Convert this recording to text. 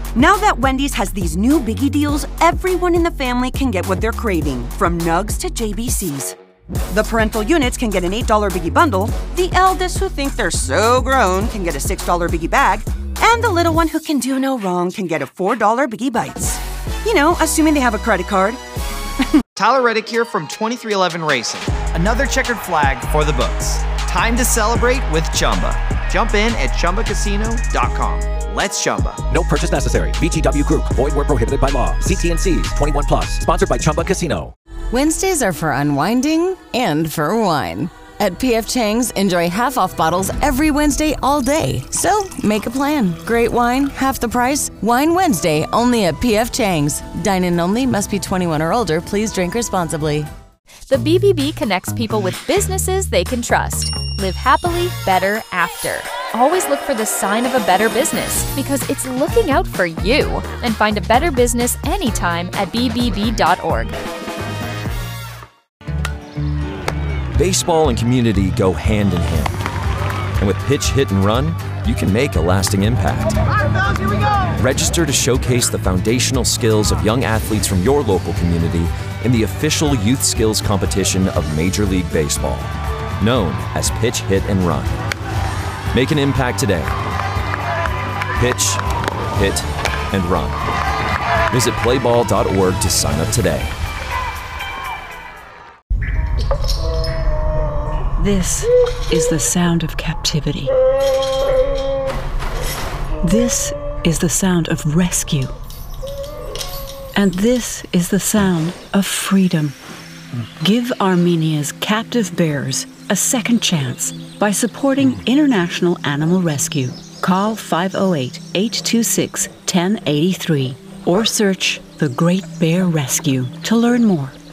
Now that Wendy's has these new biggie deals, everyone in the family can get what they're craving, from nugs to JBCs. The parental units can get an $8 biggie bundle, the eldest who think they're so grown can get a $6 biggie bag, and the little one who can do no wrong can get a $4 biggie bites. You know, assuming they have a credit card. Tyler Reddick here from 23XI Racing. Another checkered flag for the books. Time to celebrate with Chumba. Jump in at ChumbaCasino.com. Let's Chumba. No purchase necessary. VGW Group. Void where prohibited by law. See T&Cs. 21 plus. Sponsored by Chumba Casino. Wednesdays are for unwinding and for wine. At P.F. Chang's, enjoy half-off bottles every Wednesday all day. So, make a plan. Great wine, half the price. Wine Wednesday, only at P.F. Chang's. Dine-in only, must be 21 or older. Please drink responsibly. The BBB connects people with businesses they can trust. Live happily, better after. Always look for the sign of a better business, because it's looking out for you. And find a better business anytime at bbb.org. Baseball and community go hand in hand. And with Pitch, Hit, and Run, you can make a lasting impact. Here we go. Register to showcase the foundational skills of young athletes from your local community in the official youth skills competition of Major League Baseball, known as Pitch, Hit, and Run. Make an impact today. Pitch, Hit, and Run. Visit playball.org to sign up today. This is the sound of captivity. This is the sound of rescue. And this is the sound of freedom. Give Armenia's captive bears a second chance by supporting International Animal Rescue. Call 508-826-1083 or search The Great Bear Rescue to learn more.